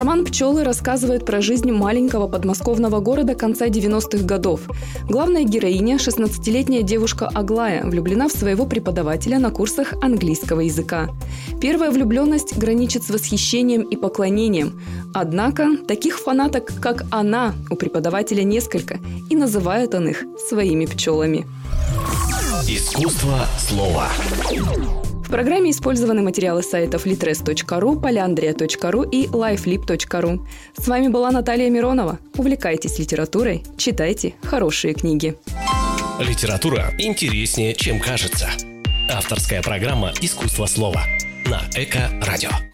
Роман «Пчелы» рассказывает про жизнь маленького подмосковного города конца 90-х годов. Главная героиня, 16-летняя девушка Аглая, влюблена в своего преподавателя на курсах английского языка. Первая влюбленность граничит с восхищением и поклонением. Однако таких фанаток, как она, у преподавателя несколько, и называет он их своими пчелами. Искусство слова. В программе использованы материалы сайтов litres.ru, polyandria.ru и lifelip.ru. С вами была Наталья Миронова. Увлекайтесь литературой, читайте хорошие книги. Литература интереснее, чем кажется. Авторская программа «Искусство слова» на Эко-радио.